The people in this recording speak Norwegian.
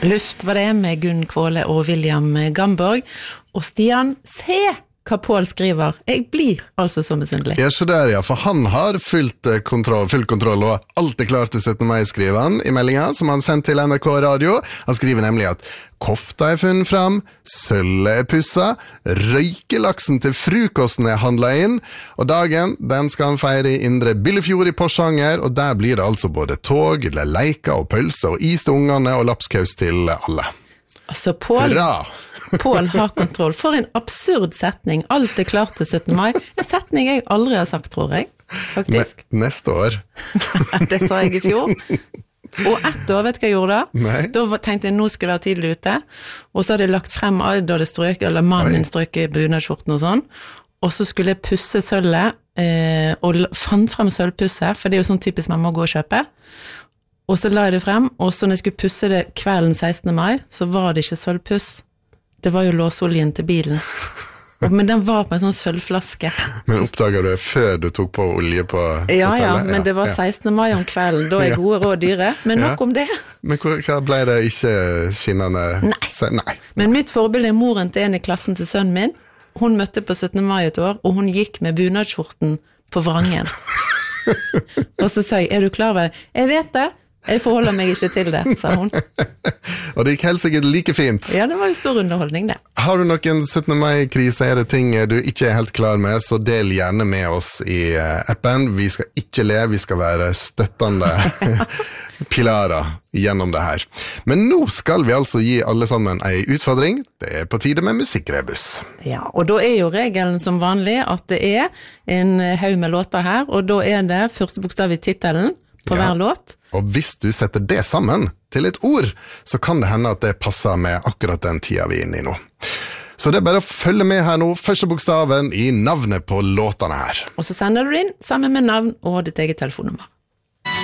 Luft var det med Gunn Kvåle og William Gamborg. Og Stian, se hva Pål skriver. Jeg blir altså så misunnelig. Ja, så der, ja, for han har full kontroll, og alt klart til 17. mai, skriver han i meldingen som han sendte til NRK Radio. Han skriver nemlig at kofta funnet fram, sølvet pusset, røykelaksen til frukosten handlet inn, og dagen, den skal han feire i Indre Billefjord i Porsanger, og der blir det altså både tog, leker og pølser, og is til ungene og lapskaus til alle. Altså, Pål har kontroll. For en absurd setning. Alt klart til 17. mai. En setning jeg aldri har sagt, tror jeg. Faktisk. Neste år. Det sa jeg i fjor. Og ett år, vet du hva jeg gjorde da? Nei. Da tenkte jeg, nå skulle jeg være tidlig ute. Og så hadde jeg lagt frem, da det strøk, eller mannen min strøk i bunadskjorten og sånn. Og så skulle jeg pusse sølvet, og fant frem sølvpusset, for det er jo sånn typisk man må gå og kjøpe. Og så la jeg det frem, og så når jeg skulle pusse det kvelden 16. mai, så var det ikke sølvpuss. Det var jo låsoljen til bilen. Men den var på en sånn sølvflaske. Men oppdager du før du tok på olje på Ja, men det var 16. mai om kvelden, da er gode råd dyre. Men nok om det. Men hva ble det ikke skinnende? Nei. Men mitt forbilde er moren til en i klassen til sønnen min. Hun møtte på 17. mai et år, og hun gikk med bunadskjorten på vrangen. Og så sa jeg, er du klar over det? Jeg vet det. Jeg forholder meg ikke til det, sa hun. Og det gikk helt sikkert like fint. Ja, det var jo stor underholdning, det. Har du noen 17. mai-krise, er det ting du ikke er helt klar med, så del gjerne med oss i appen. Vi skal ikke le, vi skal være støttende pilarer gjennom det her. Men nå skal vi altså gi alle sammen en utfordring. Det er på tide med musikkrebus. Ja, og da er jo regelen som vanlig at det er en haug med låter her, og da er det første bokstav i titelen på hver låt. Og hvis du setter det sammen til et ord, så kan det hende at det passer med akkurat den tida vi er inne i nå. Så det er bare å følge med her nå, første bokstaven i navnet på låtene her. Og så sender du inn sammen med navn og ditt eget telefonnummer.